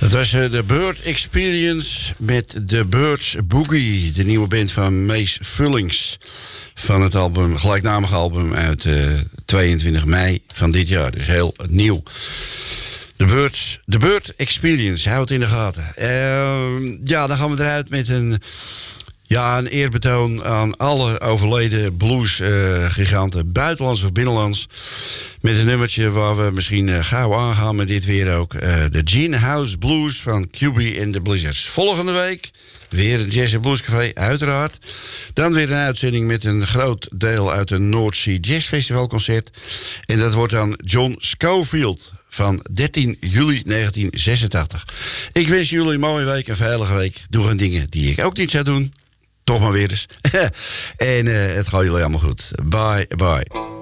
Dat was de Bird Experience met The Birds Boogie. De nieuwe band van Mees Vullings. Van het album, gelijknamige album uit 22 mei van dit jaar. Dus heel nieuw. The Bird Experience, houd het in de gaten. Ja, dan gaan we eruit met een eerbetoon aan alle overleden bluesgiganten, buitenlands of binnenlands. Met een nummertje waar we misschien gauw aangaan met dit weer ook. De Gin House Blues van QB and the Blizzards. Volgende week weer een Jazz & Blues Café, uiteraard. Dan weer een uitzending met een groot deel uit een North Sea Jazz Festival concert. En dat wordt dan John Scofield van 13 juli 1986. Ik wens jullie een mooie week, een veilige week. Doe gewoon dingen die ik ook niet zou doen. Toch maar weer eens. En het gaat jullie allemaal goed. Bye, bye.